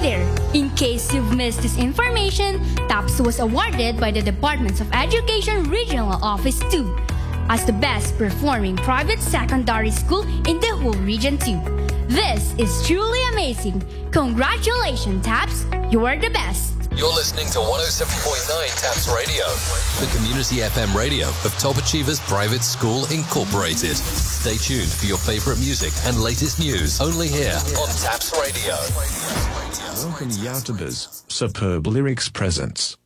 there. In case you've missed this information, TAPS was awarded by the Department of Education Regional Office 2 as the best performing private secondary school in the whole region 2. This is truly amazing. Congratulations, TAPS. You are the best. You're listening to 107.9 TAPS Radio, the community FM radio of Top Achievers Private School Incorporated. Stay tuned for your favorite music and latest news only here on TAPS Radio. Welcome Yautabas, Superb Lyrics presents